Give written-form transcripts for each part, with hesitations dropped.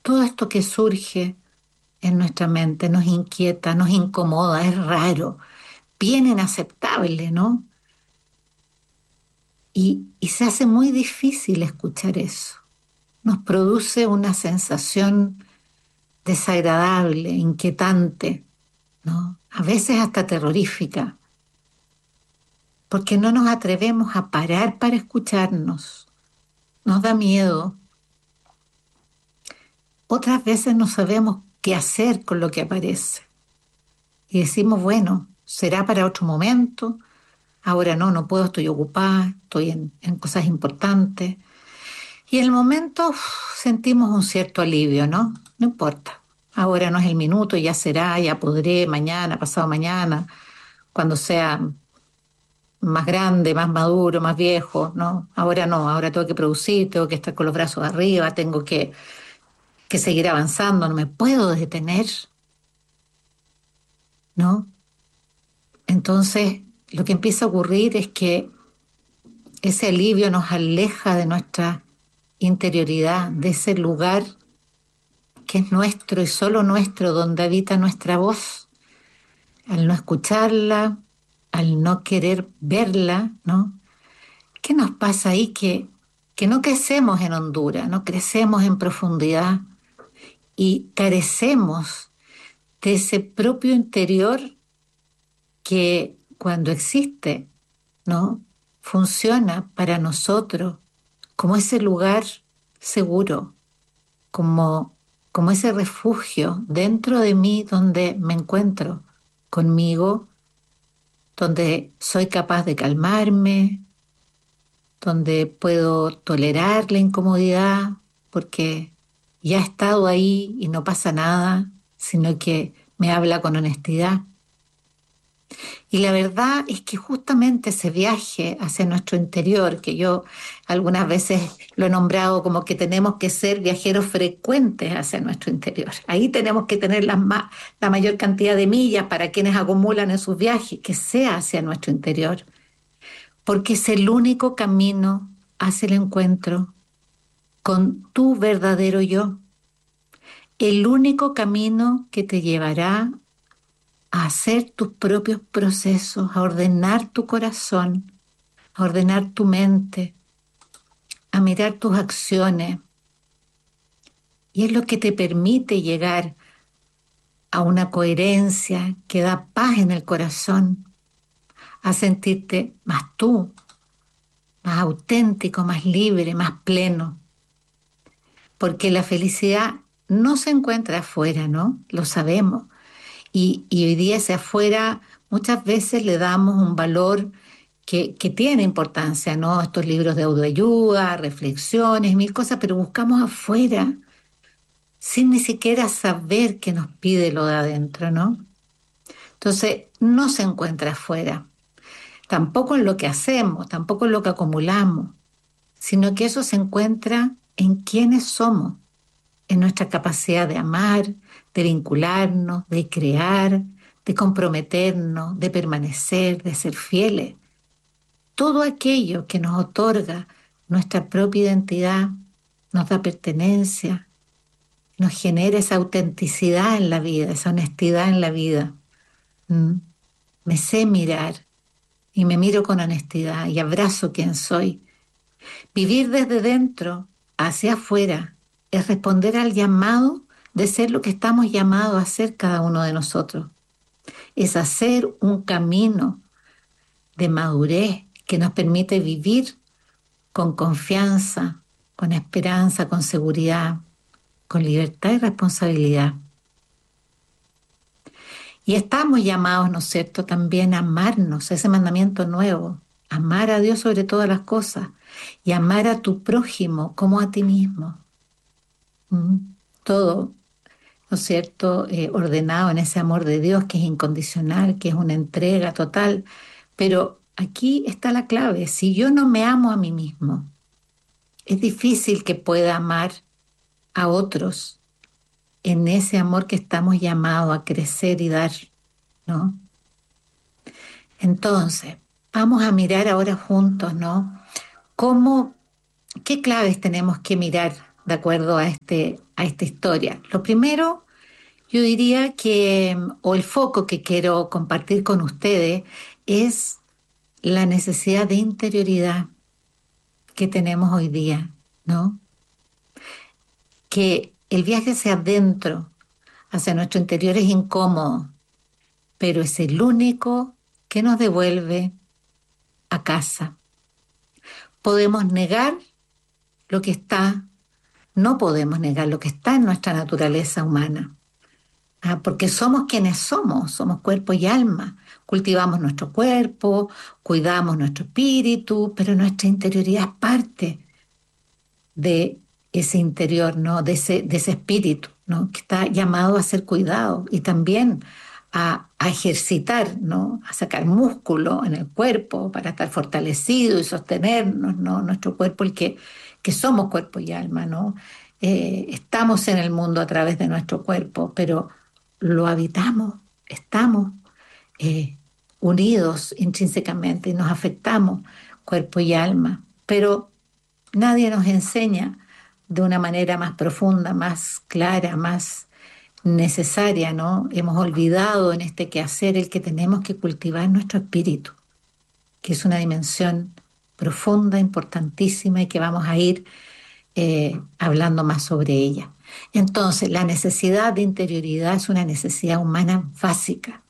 todo esto que surge en nuestra mente nos inquieta, nos incomoda, es raro, bien inaceptable, ¿no? Y se hace muy difícil escuchar eso. Nos produce una sensación desagradable, inquietante, ¿no? A veces hasta terrorífica, porque no nos atrevemos a parar para escucharnos. Nos da miedo. Otras veces no sabemos qué hacer con lo que aparece. Y decimos, bueno, será para otro momento. Ahora no, no puedo, estoy ocupada, estoy en cosas importantes. Y en el momento sentimos un cierto alivio, ¿no? No importa. Ahora no es el minuto, ya será, ya podré, mañana, pasado mañana, cuando sea más grande, más maduro, más viejo, ¿no? Ahora no, ahora tengo que producir, tengo que estar con los brazos arriba, tengo que seguir avanzando, no me puedo detener, ¿no? Entonces, lo que empieza a ocurrir es que ese alivio nos aleja de nuestra interioridad, de ese lugar que es nuestro y solo nuestro, donde habita nuestra voz. Al no escucharla, al no querer verla, ¿no? ¿Qué nos pasa ahí que no crecemos en Honduras, no crecemos en profundidad y carecemos de ese propio interior que cuando existe, ¿no? Funciona para nosotros como ese lugar seguro, como, como ese refugio dentro de mí donde me encuentro conmigo, donde soy capaz de calmarme, donde puedo tolerar la incomodidad porque ya he estado ahí y no pasa nada, sino que me habla con honestidad. Y la verdad es que justamente ese viaje hacia nuestro interior, que yo algunas veces lo he nombrado como que tenemos que ser viajeros frecuentes hacia nuestro interior. Ahí tenemos que tener la mayor cantidad de millas para quienes acumulan en sus viajes, que sea hacia nuestro interior, porque es el único camino hacia el encuentro con tu verdadero yo, el único camino que te llevará a hacer tus propios procesos, a ordenar tu corazón, a ordenar tu mente, a mirar tus acciones. Y es lo que te permite llegar a una coherencia que da paz en el corazón, a sentirte más tú, más auténtico, más libre, más pleno. Porque la felicidad no se encuentra afuera, ¿no? Lo sabemos. Y hoy día ese afuera muchas veces le damos un valor que tiene importancia, ¿no? Estos libros de autoayuda, reflexiones, mil cosas, pero buscamos afuera sin ni siquiera saber qué nos pide lo de adentro, ¿no? Entonces, no se encuentra afuera, tampoco en lo que hacemos, tampoco en lo que acumulamos, sino que eso se encuentra en quiénes somos, en nuestra capacidad de amar, de vincularnos, de crear, de comprometernos, de permanecer, de ser fieles. Todo aquello que nos otorga nuestra propia identidad, nos da pertenencia, nos genera esa autenticidad en la vida, esa honestidad en la vida. ¿Mm? Me sé mirar y me miro con honestidad y abrazo quien soy. Vivir desde dentro hacia afuera es responder al llamado de ser lo que estamos llamados a ser cada uno de nosotros. Es hacer un camino de madurez que nos permite vivir con confianza, con esperanza, con seguridad, con libertad y responsabilidad. Y estamos llamados, ¿no es cierto?, también a amarnos, ese mandamiento nuevo, amar a Dios sobre todas las cosas y amar a tu prójimo como a ti mismo. ¿Mm? Todo, ¿no es cierto?, ordenado en ese amor de Dios que es incondicional, que es una entrega total. Pero aquí está la clave, si yo no me amo a mí mismo, es difícil que pueda amar a otros en ese amor que estamos llamados a crecer y dar, ¿no? Entonces, vamos a mirar ahora juntos, ¿no? ¿Cómo, qué claves tenemos que mirar de acuerdo a esta historia. Lo primero, yo diría que, o el foco que quiero compartir con ustedes, es la necesidad de interioridad que tenemos hoy día, ¿no? Que el viaje hacia adentro, hacia nuestro interior es incómodo, pero es el único que nos devuelve a casa. Podemos negar lo que está, no podemos negar lo que está en nuestra naturaleza humana. Porque somos quienes somos, somos cuerpo y alma. Cultivamos nuestro cuerpo, cuidamos nuestro espíritu, pero nuestra interioridad es parte de ese interior, ¿no? De ese espíritu, ¿no? Que está llamado a ser cuidado y también a ejercitar, ¿no? A sacar músculo en el cuerpo para estar fortalecido y sostenernos, ¿no? Nuestro cuerpo, que somos cuerpo y alma, ¿no? Estamos en el mundo a través de nuestro cuerpo, pero lo habitamos, estamos eh, unidos intrínsecamente y nos afectamos cuerpo y alma, pero nadie nos enseña de una manera más profunda, más clara, más necesaria, ¿no? Hemos olvidado en este quehacer el que tenemos que cultivar nuestro espíritu, que es una dimensión profunda, importantísima y que vamos a ir hablando más sobre ella. Entonces, la necesidad de interioridad es una necesidad humana básica.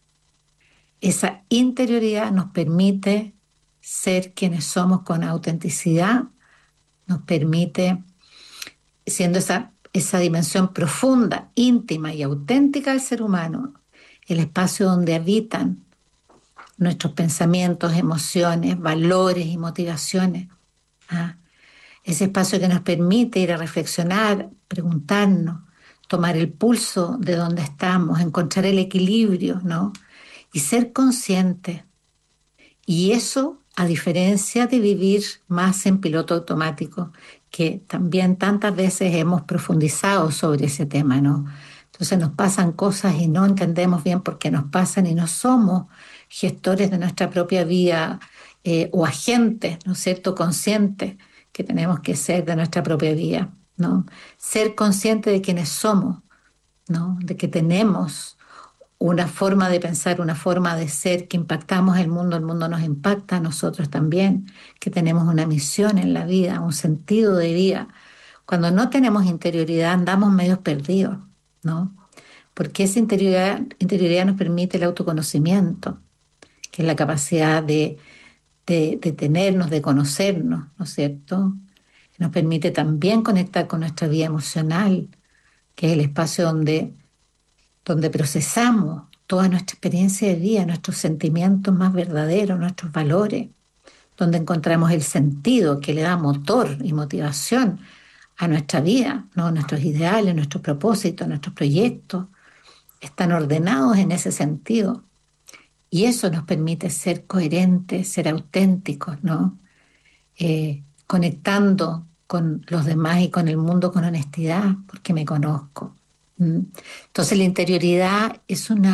Esa interioridad nos permite ser quienes somos con autenticidad, nos permite, siendo esa dimensión profunda, íntima y auténtica del ser humano, el espacio donde habitan nuestros pensamientos, emociones, valores y motivaciones. ¿Ah? Ese espacio que nos permite ir a reflexionar, preguntarnos, tomar el pulso de dónde estamos, encontrar el equilibrio, ¿no? Y ser consciente. Y eso, a diferencia de vivir más en piloto automático, que también tantas veces hemos profundizado sobre ese tema, ¿no? Entonces nos pasan cosas y no entendemos bien por qué nos pasan y no somos gestores de nuestra propia vida o agentes, ¿no es cierto?, conscientes que tenemos que ser de nuestra propia vida, ¿no? Ser consciente de quiénes somos, ¿no? De que tenemos una forma de pensar, una forma de ser, que impactamos el mundo nos impacta a nosotros también, que tenemos una misión en la vida, un sentido de vida. Cuando no tenemos interioridad andamos medio perdidos, ¿no? Porque esa interioridad nos permite el autoconocimiento, que es la capacidad de tenernos, de conocernos, ¿no es cierto? Nos permite también conectar con nuestra vida emocional, que es el espacio donde procesamos toda nuestra experiencia de vida, nuestros sentimientos más verdaderos, nuestros valores, donde encontramos el sentido que le da motor y motivación a nuestra vida, ¿no? Nuestros ideales, nuestros propósitos, nuestros proyectos están ordenados en ese sentido. Y eso nos permite ser coherentes, ser auténticos, ¿no? Conectando con los demás y con el mundo con honestidad, porque me conozco. ¿Mm? Entonces la interioridad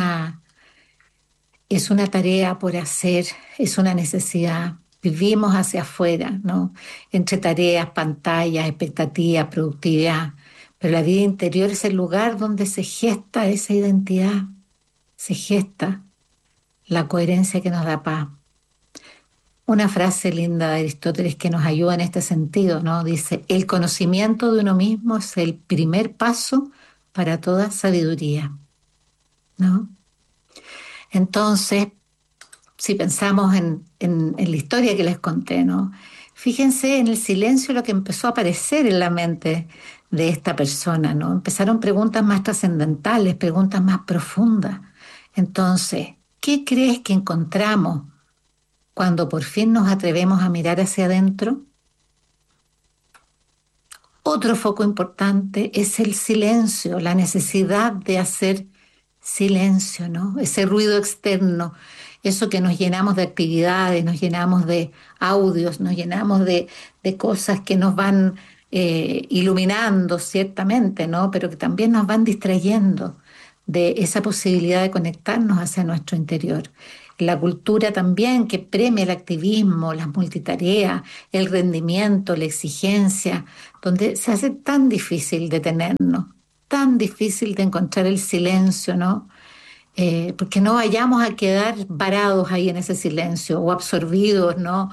es una tarea por hacer, es una necesidad. Vivimos hacia afuera, ¿no? Entre tareas, pantallas, expectativas, productividad. Pero la vida interior es el lugar donde se gesta esa identidad, se gesta la coherencia que nos da paz. Una frase linda de Aristóteles que nos ayuda en este sentido, ¿no? Dice, el conocimiento de uno mismo es el primer paso para toda sabiduría, ¿no? Entonces, si pensamos en la historia que les conté, ¿no? Fíjense en el silencio lo que empezó a aparecer en la mente de esta persona, ¿no? Empezaron preguntas más trascendentales, preguntas más profundas. Entonces, ¿qué crees que encontramos cuando por fin nos atrevemos a mirar hacia adentro? Otro foco importante es el silencio, la necesidad de hacer silencio, ¿no? Ese ruido externo, eso que nos llenamos de actividades, nos llenamos de audios, nos llenamos de cosas que nos van iluminando ciertamente, ¿no? Pero que también nos van distrayendo de esa posibilidad de conectarnos hacia nuestro interior. la cultura también que premia el activismo, las multitareas, el rendimiento, la exigencia, donde se hace tan difícil detenernos, tan difícil de encontrar el silencio, ¿no? Porque no vayamos a quedar varados ahí en ese silencio o absorbidos, ¿no?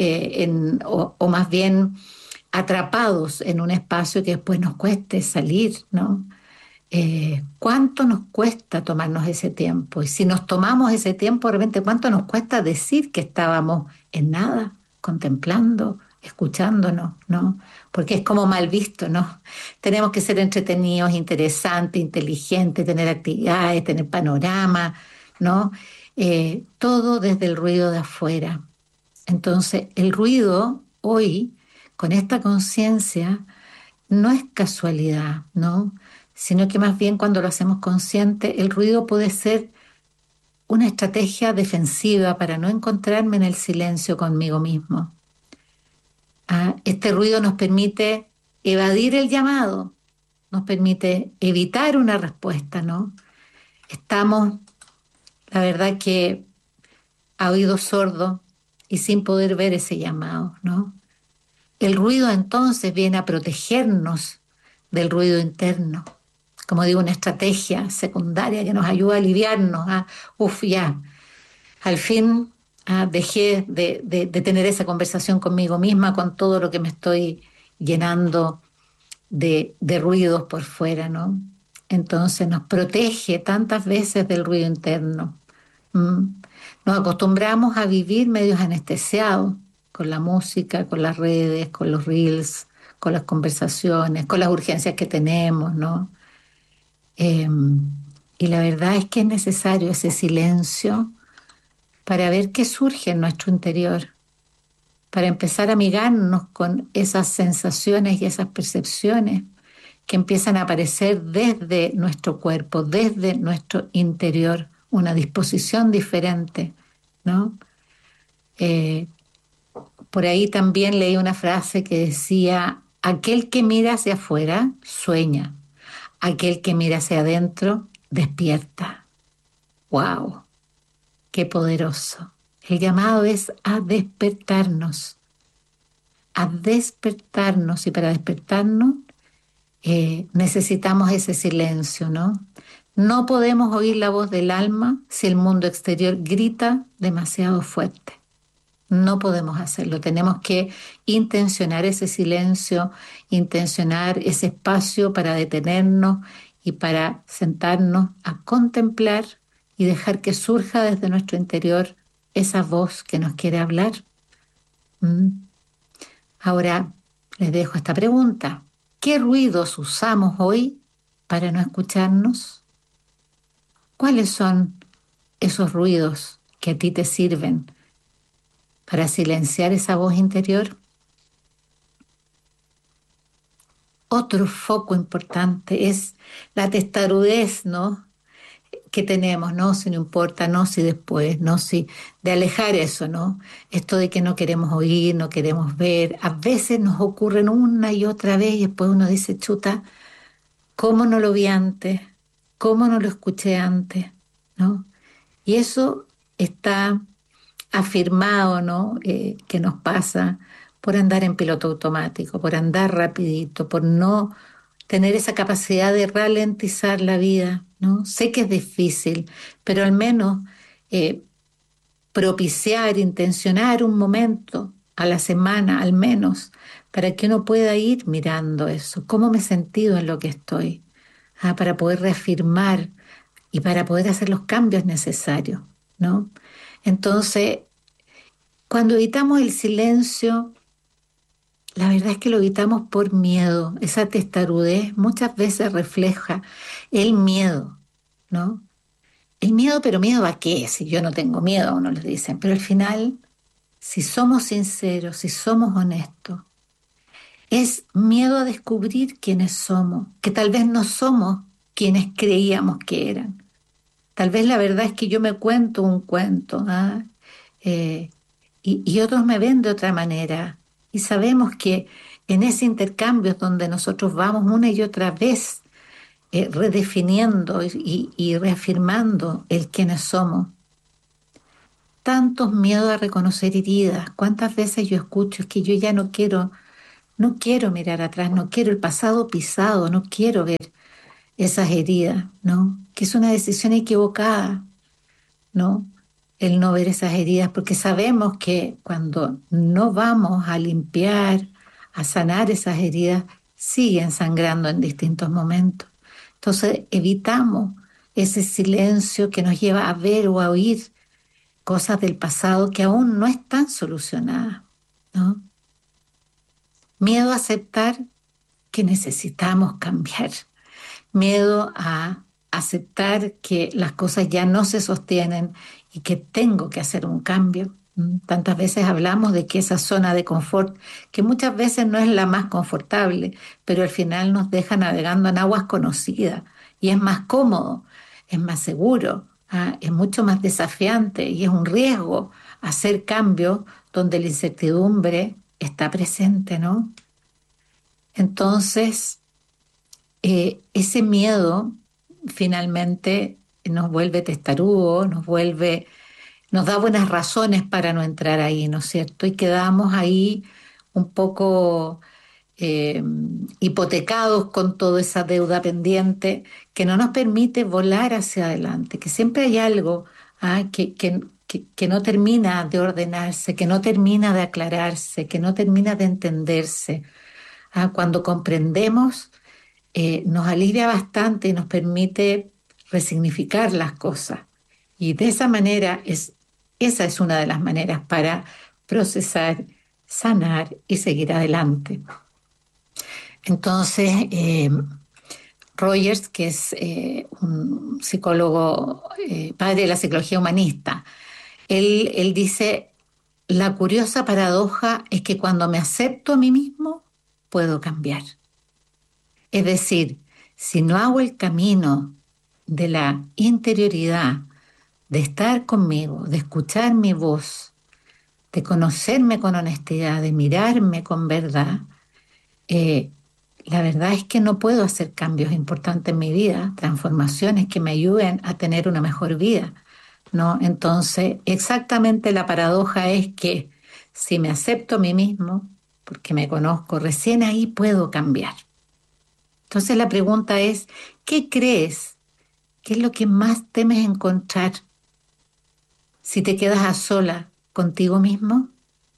O más bien atrapados en un espacio que después nos cueste salir, ¿no? ¿Cuánto nos cuesta tomarnos ese tiempo? Y si nos tomamos ese tiempo, de repente, ¿cuánto nos cuesta decir que estábamos en nada, contemplando, escuchándonos, ¿no? Porque es como mal visto, ¿no? Tenemos que ser entretenidos, interesantes, inteligentes, tener actividades, tener panorama, ¿no? Todo desde el ruido de afuera. Entonces, el ruido hoy, con esta conciencia, no es casualidad, ¿no? Sino que más bien cuando lo hacemos consciente, el ruido puede ser una estrategia defensiva para no encontrarme en el silencio conmigo mismo. Este ruido nos permite evadir el llamado, nos permite evitar una respuesta, ¿no? Estamos, la verdad que a oído sordo y sin poder ver ese llamado, ¿no? El ruido entonces viene a protegernos del ruido interno, como digo, una estrategia secundaria que nos ayuda a aliviarnos. Uf, ya, al fin dejé de tener esa conversación conmigo misma con todo lo que me estoy llenando de ruidos por fuera, ¿no? Entonces nos protege tantas veces del ruido interno. ¿Mm? Nos acostumbramos a vivir medios anestesiados con la música, con las redes, con los reels, con las conversaciones, con las urgencias que tenemos, ¿no? Eh, y la verdad es que es necesario ese silencio para ver qué surge en nuestro interior, para empezar a amigarnos con esas sensaciones y esas percepciones que empiezan a aparecer desde nuestro cuerpo, desde nuestro interior, una disposición diferente, ¿no? Eh, por ahí también leí una frase que decía, aquel que mira hacia afuera sueña, aquel que mira hacia adentro despierta. ¡Wow! ¡Qué poderoso! El llamado es a despertarnos y para despertarnos necesitamos ese silencio, ¿no? No podemos oír la voz del alma si el mundo exterior grita demasiado fuerte. No podemos hacerlo. Tenemos que intencionar ese silencio, intencionar ese espacio para detenernos y para sentarnos a contemplar y dejar que surja desde nuestro interior esa voz que nos quiere hablar. ¿Mm? Ahora les dejo esta pregunta. ¿Qué ruidos usamos hoy para no escucharnos? ¿Cuáles son esos ruidos que a ti te sirven para silenciar esa voz interior? Otro foco importante es la testarudez, ¿no? Que tenemos, ¿no? Si no importa, no si después, no si de alejar eso, ¿no? Esto de que no queremos oír, no queremos ver, a veces nos ocurren una y otra vez y después uno dice, chuta, ¿cómo no lo vi antes? ¿Cómo no lo escuché antes? ¿No? Y eso está afirmado, ¿no? Que nos pasa por andar en piloto automático, por andar rapidito, por no tener esa capacidad de ralentizar la vida, ¿no? Sé que es difícil, pero al menos eh, propiciar, intencionar un momento a la semana, al menos, para que uno pueda ir mirando eso, cómo me he sentido en lo que estoy, para poder reafirmar y para poder hacer los cambios necesarios, ¿no? Entonces, cuando evitamos el silencio, la verdad es que lo evitamos por miedo. Esa testarudez muchas veces refleja el miedo, ¿no? El miedo, pero ¿miedo a qué? Si yo no tengo miedo, uno les dicen. Pero al final, si somos sinceros, si somos honestos, es miedo a descubrir quiénes somos, que tal vez no somos quienes creíamos que eran. Tal vez la verdad es que yo me cuento un cuento, ¿ah? Eh, y otros me ven de otra manera. Y sabemos que en ese intercambio es donde nosotros vamos una y otra vez redefiniendo y reafirmando el quiénes somos. tantos miedos a reconocer heridas. ¿Cuántas veces yo escucho es que yo ya no quiero mirar atrás, no quiero el pasado pisado, no quiero ver esas heridas, ¿no? Que es una decisión equivocada, ¿no? El no ver esas heridas, porque sabemos que cuando no vamos a limpiar, a sanar esas heridas, siguen sangrando en distintos momentos. Entonces evitamos ese silencio que nos lleva a ver o a oír cosas del pasado que aún no están solucionadas, ¿no? Miedo a aceptar que necesitamos cambiar, miedo a aceptar que las cosas ya no se sostienen y que tengo que hacer un cambio. Tantas veces hablamos de que esa zona de confort, que muchas veces no es la más confortable, pero al final nos deja navegando en aguas conocidas y es más cómodo, es más seguro, es mucho más desafiante y es un riesgo hacer cambios donde la incertidumbre está presente, ¿no? Entonces, ese miedo finalmente nos vuelve testarudos, nos da buenas razones para no entrar ahí, ¿no es cierto? Y quedamos ahí un poco eh, hipotecados con toda esa deuda pendiente que no nos permite volar hacia adelante, que siempre hay algo que no termina de ordenarse, que no termina de aclararse, que no termina de entenderse. Cuando comprendemos nos alivia bastante y nos permite resignificar las cosas. Y de esa manera esa es una de las maneras para procesar, sanar y seguir adelante. Entonces, Rogers, que es un psicólogo, padre de la psicología humanista, él dice, la curiosa paradoja es que cuando me acepto a mí mismo, puedo cambiar. Es decir, si no hago el camino de la interioridad, de estar conmigo, de escuchar mi voz, de conocerme con honestidad, de mirarme con verdad, eh, la verdad es que no puedo hacer cambios importantes en mi vida, transformaciones que me ayuden a tener una mejor vida, ¿no? Entonces, exactamente la paradoja es que si me acepto a mí mismo, porque me conozco, recién ahí puedo cambiar. Entonces la pregunta es, ¿qué crees? ¿Qué es lo que más temes encontrar si te quedas a sola contigo mismo?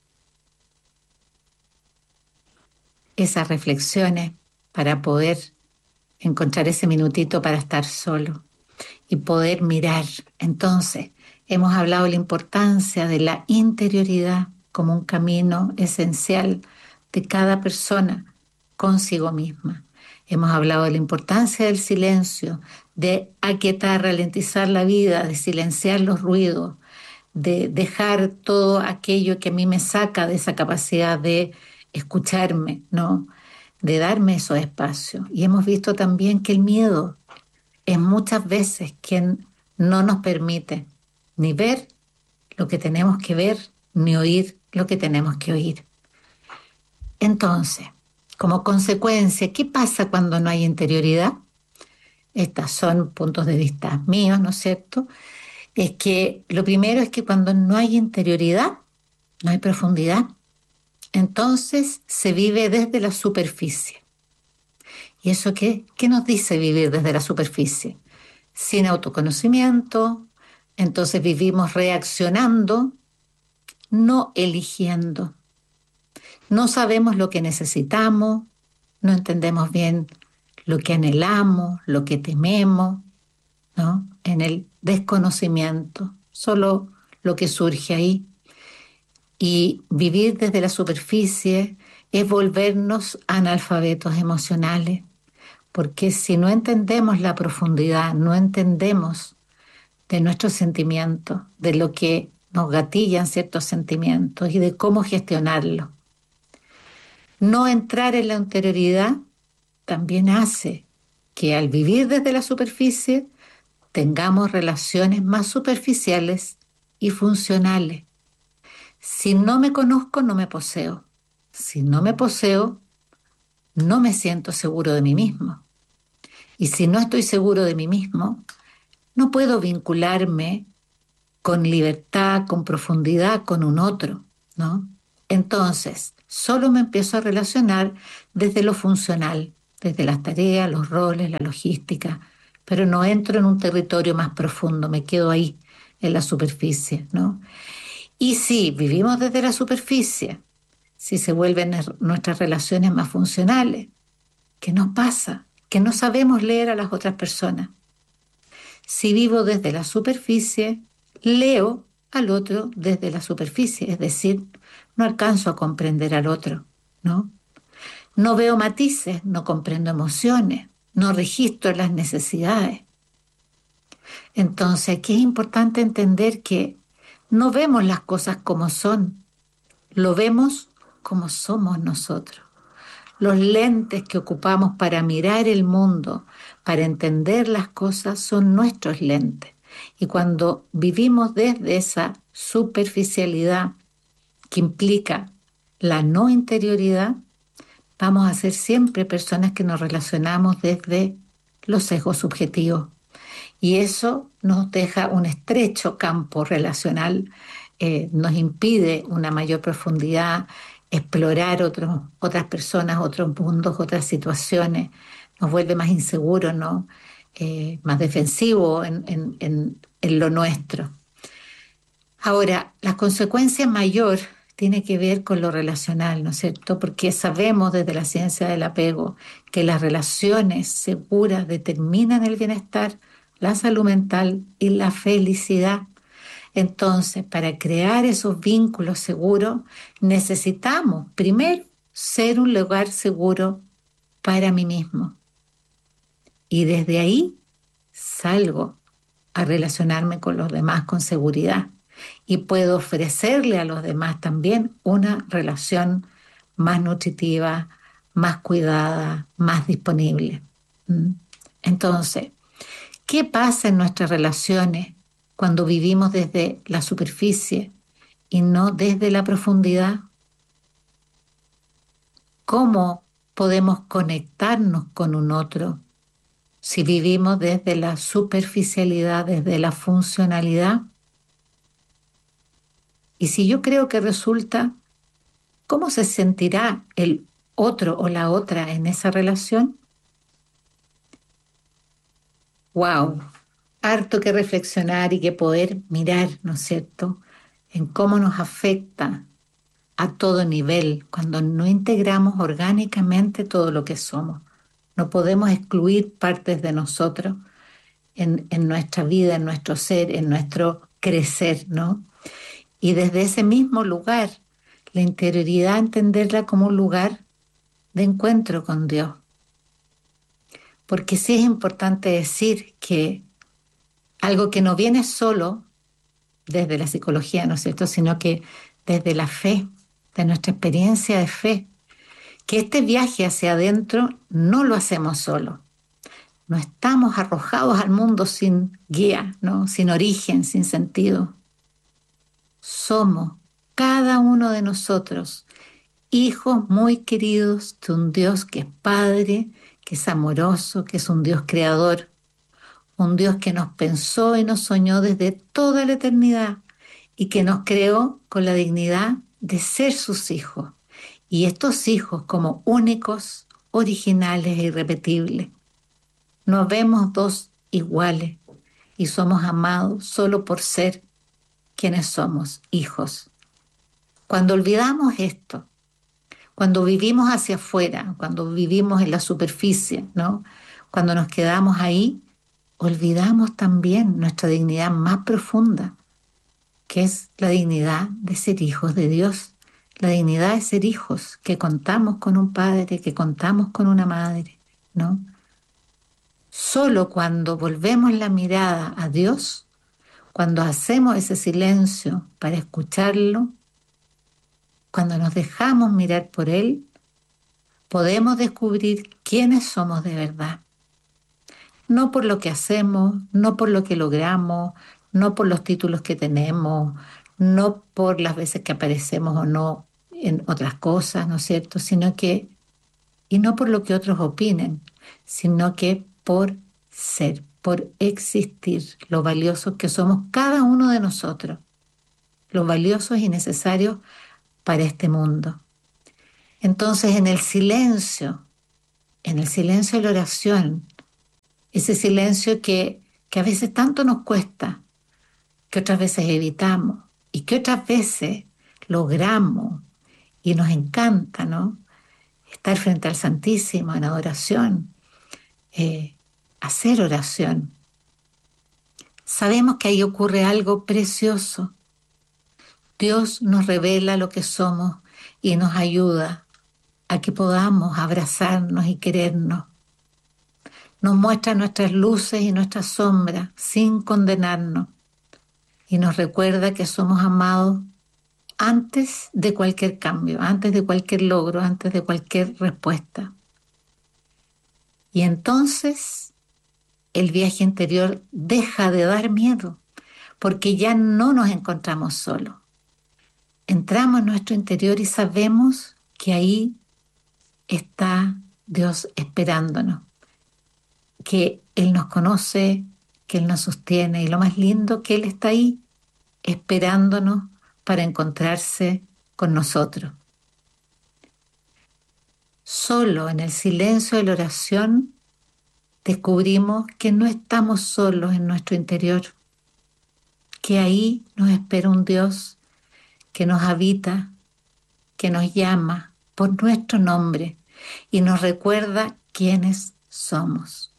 Esas reflexiones para poder encontrar ese minutito para estar solo y poder mirar. Entonces, hemos hablado de la importancia de la interioridad como un camino esencial de cada persona consigo misma. Hemos hablado de la importancia del silencio, de aquietar, ralentizar la vida, de silenciar los ruidos, de dejar todo aquello que a mí me saca de esa capacidad de escucharme, ¿no? De darme esos espacios. Y hemos visto también que el miedo es muchas veces quien no nos permite ni ver lo que tenemos que ver, ni oír lo que tenemos que oír. Entonces, como consecuencia, ¿qué pasa cuando no hay interioridad? Estos son puntos de vista míos, ¿no es cierto? Es que lo primero es que cuando no hay interioridad, no hay profundidad. Entonces se vive desde la superficie. ¿Y eso qué? ¿Qué nos dice vivir desde la superficie? Sin autoconocimiento, entonces vivimos reaccionando, no eligiendo. No sabemos lo que necesitamos, no entendemos bien lo que anhelamos, lo que tememos, ¿no? En el desconocimiento, solo lo que surge ahí. Y vivir desde la superficie es volvernos analfabetos emocionales, porque si no entendemos la profundidad, no entendemos de nuestros sentimientos, de lo que nos gatillan ciertos sentimientos y de cómo gestionarlos. No entrar en la interioridad también hace que al vivir desde la superficie tengamos relaciones más superficiales y funcionales. Si no me conozco, no me poseo. Si no me poseo, no me siento seguro de mí mismo. Y si no estoy seguro de mí mismo, no puedo vincularme con libertad, con profundidad con un otro, ¿no? Entonces, solo me empiezo a relacionar desde lo funcional, desde las tareas, los roles, la logística, pero no entro en un territorio más profundo, me quedo ahí, en la superficie, ¿no? Y si vivimos desde la superficie, si se vuelven nuestras relaciones más funcionales, ¿qué nos pasa? Que no sabemos leer a las otras personas. Si vivo desde la superficie, leo al otro desde la superficie, es decir, no alcanzo a comprender al otro, ¿no? No veo matices, no comprendo emociones, no registro las necesidades. Entonces, aquí es importante entender que no vemos las cosas como son, lo vemos como somos nosotros. Los lentes que ocupamos para mirar el mundo, para entender las cosas, son nuestros lentes. Y cuando vivimos desde esa superficialidad que implica la no interioridad, vamos a ser siempre personas que nos relacionamos desde los sesgos subjetivos. Y eso nos deja un estrecho campo relacional, nos impide una mayor profundidad, explorar otras personas, otros mundos, otras situaciones, nos vuelve más inseguros, ¿no? Más defensivos en lo nuestro. Ahora, la consecuencia mayor tiene que ver con lo relacional, ¿no es cierto? Porque sabemos desde la ciencia del apego que las relaciones seguras determinan el bienestar, la salud mental y la felicidad. Entonces, para crear esos vínculos seguros, necesitamos primero ser un lugar seguro para mí mismo. Y desde ahí salgo a relacionarme con los demás con seguridad y puedo ofrecerle a los demás también una relación más nutritiva, más cuidada, más disponible. ¿Mm? Entonces, ¿qué pasa en nuestras relaciones cuando vivimos desde la superficie y no desde la profundidad? ¿Cómo podemos conectarnos con un otro si vivimos desde la superficialidad, desde la funcionalidad? Y si yo creo que resulta, ¿cómo se sentirá el otro o la otra en esa relación? ¡Wow! Harto que reflexionar y que poder mirar, ¿no es cierto?, en cómo nos afecta a todo nivel cuando no integramos orgánicamente todo lo que somos. No podemos excluir partes de nosotros en nuestra vida, en nuestro ser, en nuestro crecer, ¿no? Y desde ese mismo lugar, la interioridad, entenderla como un lugar de encuentro con Dios. Porque sí es importante decir que algo que no viene solo desde la psicología, ¿no es cierto?, sino que desde la fe, de nuestra experiencia de fe, que este viaje hacia adentro no lo hacemos solo. No estamos arrojados al mundo sin guía, ¿no?, sin origen, sin sentido. Somos cada uno de nosotros hijos muy queridos de un Dios que es Padre, que es amoroso, que es un Dios creador, un Dios que nos pensó y nos soñó desde toda la eternidad y que nos creó con la dignidad de ser sus hijos. Y estos hijos como únicos, originales e irrepetibles. Nos vemos dos iguales y somos amados solo por ser quienes somos, hijos. Cuando olvidamos esto, cuando vivimos hacia afuera, cuando vivimos en la superficie, ¿no?, cuando nos quedamos ahí, olvidamos también nuestra dignidad más profunda, que es la dignidad de ser hijos de Dios, la dignidad de ser hijos, que contamos con un padre, que contamos con una madre, ¿no? Solo cuando volvemos la mirada a Dios, cuando hacemos ese silencio para escucharlo, cuando nos dejamos mirar por Él, podemos descubrir quiénes somos de verdad. No por lo que hacemos, no por lo que logramos, no por los títulos que tenemos, no por las veces que aparecemos o no en otras cosas, ¿no es cierto? Sino que, y no por lo que otros opinen, sino que por ser, por existir, lo valiosos que somos cada uno de nosotros, los valiosos y necesarios para este mundo. Entonces, en el silencio de la oración, ese silencio que a veces tanto nos cuesta, que otras veces evitamos y que otras veces logramos y nos encanta, ¿no? Estar frente al Santísimo en adoración, eh, hacer oración. Sabemos que ahí ocurre algo precioso. Dios nos revela lo que somos y nos ayuda a que podamos abrazarnos y querernos. Nos muestra nuestras luces y nuestras sombras sin condenarnos y nos recuerda que somos amados antes de cualquier cambio, antes de cualquier logro, antes de cualquier respuesta. Y entonces el viaje interior deja de dar miedo, porque ya no nos encontramos solos. Entramos en nuestro interior y sabemos que ahí está Dios esperándonos, que Él nos conoce, que Él nos sostiene y lo más lindo, que Él está ahí esperándonos para encontrarse con nosotros. Solo en el silencio de la oración descubrimos que no estamos solos en nuestro interior, que ahí nos espera un Dios que nos habita, que nos llama por nuestro nombre y nos recuerda quiénes somos.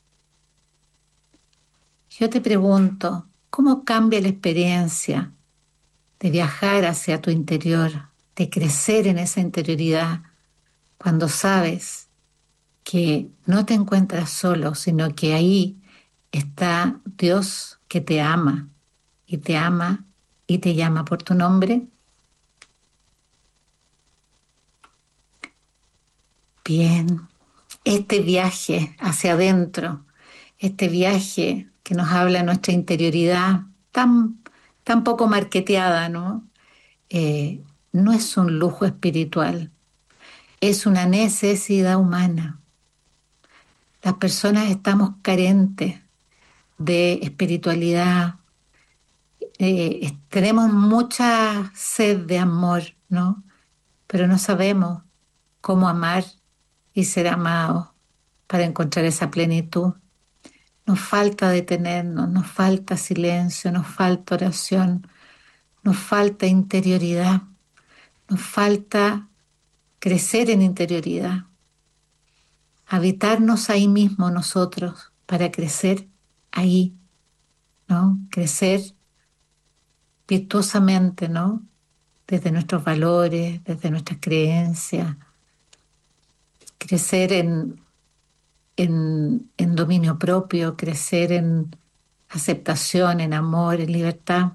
Yo te pregunto, ¿cómo cambia la experiencia de viajar hacia tu interior, de crecer en esa interioridad, cuando sabes que no te encuentras solo, sino que ahí está Dios que te ama y te ama y te llama por tu nombre? Bien, este viaje hacia adentro, este viaje que nos habla de nuestra interioridad tan poco marketeada, ¿no? No es un lujo espiritual, es una necesidad humana. Las personas estamos carentes de espiritualidad, tenemos mucha sed de amor, ¿no? Pero no sabemos cómo amar y ser amados para encontrar esa plenitud. Nos falta detenernos, nos falta silencio, nos falta oración, nos falta interioridad, nos falta crecer en interioridad, habitarnos ahí mismo nosotros para crecer ahí, ¿no? Crecer virtuosamente, ¿no? Desde nuestros valores, desde nuestras creencias, crecer en dominio propio, crecer en aceptación, en amor, en libertad.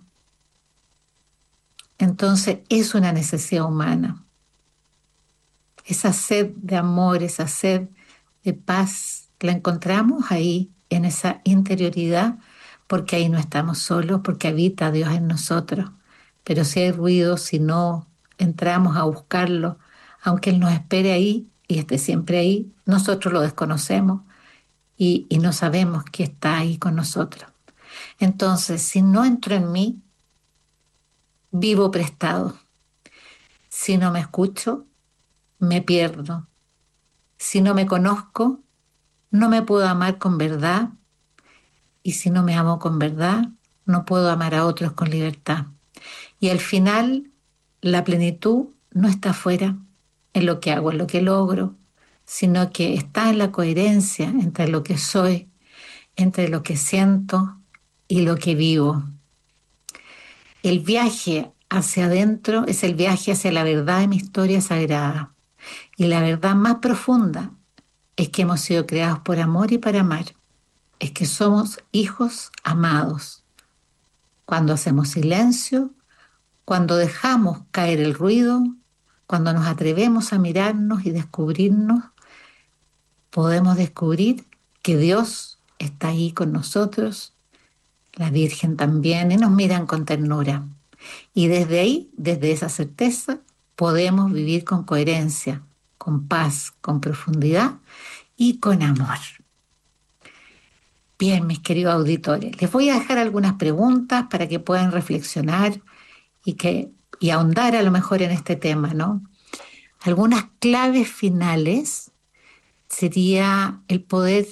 Entonces es una necesidad humana. Esa sed de amor, esa sed de paz, la encontramos ahí, en esa interioridad, porque ahí no estamos solos, porque habita Dios en nosotros. Pero si hay ruido, si no entramos a buscarlo, aunque Él nos espere ahí y esté siempre ahí, nosotros lo desconocemos y no sabemos que está ahí con nosotros. Entonces, si no entro en mí, vivo prestado. Si no me escucho, me pierdo. Si no me conozco, no me puedo amar con verdad. Y si no me amo con verdad, no puedo amar a otros con libertad. Y al final, la plenitud no está afuera, en lo que hago, en lo que logro, sino que está en la coherencia entre lo que soy, entre lo que siento y lo que vivo. El viaje hacia adentro es el viaje hacia la verdad de mi historia sagrada. Y la verdad más profunda es que hemos sido creados por amor y para amar. Es que somos hijos amados. Cuando hacemos silencio, cuando dejamos caer el ruido, cuando nos atrevemos a mirarnos y descubrirnos, podemos descubrir que Dios está ahí con nosotros, la Virgen también, y nos miran con ternura. Y desde ahí, desde esa certeza, podemos vivir con coherencia, con paz, con profundidad y con amor. Bien, mis queridos auditores, les voy a dejar algunas preguntas para que puedan reflexionar y ahondar a lo mejor en este tema, ¿no? Algunas claves finales sería el poder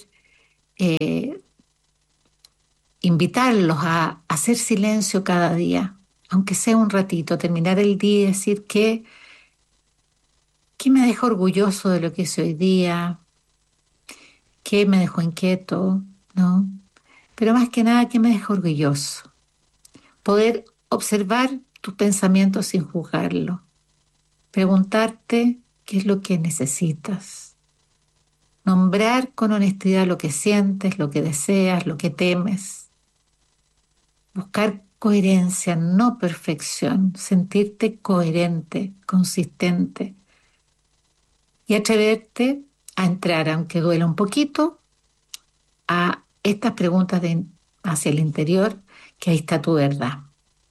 invitarlos a hacer silencio cada día, aunque sea un ratito, terminar el día y decir qué me deja orgulloso de lo que hice hoy día, qué me dejó inquieto, ¿no? Pero más que nada, qué me deja orgulloso. Poder observar tus pensamientos sin juzgarlo. Preguntarte qué es lo que necesitas. Nombrar con honestidad lo que sientes, lo que deseas, lo que temes. Buscar coherencia, no perfección. Sentirte coherente, consistente. Y atreverte a entrar, aunque duela un poquito, a estas preguntas hacia el interior, que ahí está tu verdad.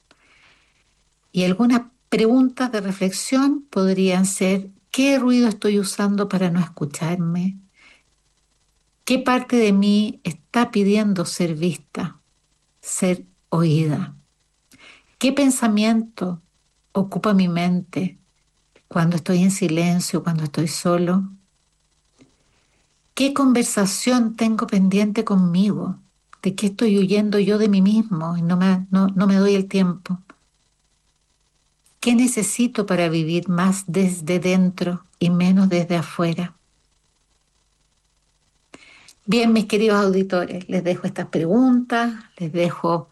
Y algunas preguntas de reflexión podrían ser: ¿qué ruido estoy usando para no escucharme? ¿Qué parte de mí está pidiendo ser vista, ser oída? ¿Qué pensamiento ocupa mi mente cuando estoy en silencio, cuando estoy solo? ¿Qué conversación tengo pendiente conmigo? ¿De qué estoy huyendo yo de mí mismo y no me doy el tiempo? ¿Qué necesito para vivir más desde dentro y menos desde afuera? Bien, mis queridos auditores, les dejo estas preguntas, les dejo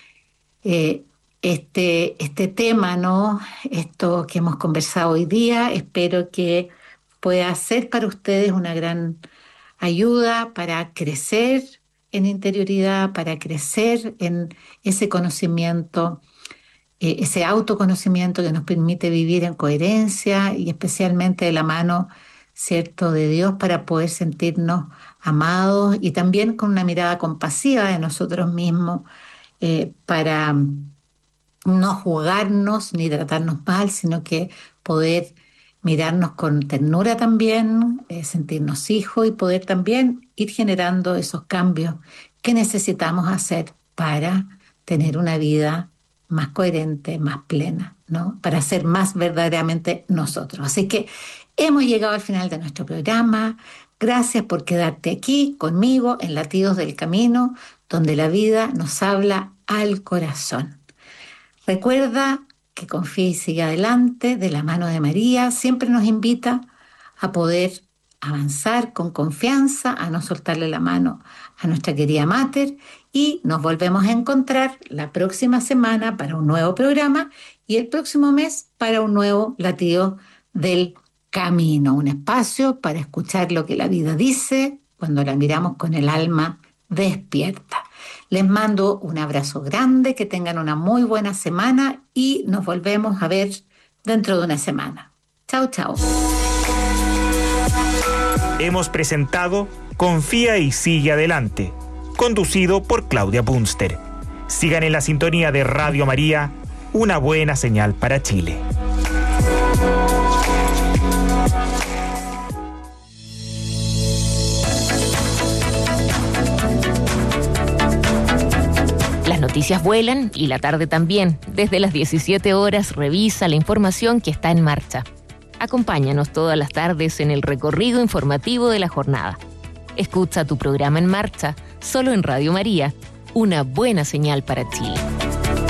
este tema, ¿no? Esto que hemos conversado hoy día. Espero que pueda ser para ustedes una gran ayuda para crecer en interioridad, para crecer en ese conocimiento, ese autoconocimiento que nos permite vivir en coherencia y especialmente de la mano, ¿cierto?, de Dios, para poder sentirnos amados y también con una mirada compasiva de nosotros mismos, para no juzgarnos ni tratarnos mal, sino que poder mirarnos con ternura también, sentirnos hijos y poder también ir generando esos cambios que necesitamos hacer para tener una vida más coherente, más plena, ¿no? Para ser más verdaderamente nosotros. Así que hemos llegado al final de nuestro programa. Gracias por quedarte aquí conmigo en Latidos del Camino, donde la vida nos habla al corazón. Recuerda que confía y sigue adelante, de la mano de María. Siempre nos invita a poder avanzar con confianza, a no soltarle la mano a nuestra querida Mater, y nos volvemos a encontrar la próxima semana para un nuevo programa y el próximo mes para un nuevo Latido del Camino, un espacio para escuchar lo que la vida dice cuando la miramos con el alma despierta. Les mando un abrazo grande, que tengan una muy buena semana y nos volvemos a ver dentro de una semana. Chao, chao. Hemos presentado Confía y sigue adelante, conducido por Claudia Bunster. Sigan en la sintonía de Radio María, una buena señal para Chile. Las noticias vuelan y la tarde también. Desde las 17 horas revisa la información que está en marcha. Acompáñanos todas las tardes en el recorrido informativo de la jornada. Escucha tu programa En Marcha, solo en Radio María, una buena señal para Chile.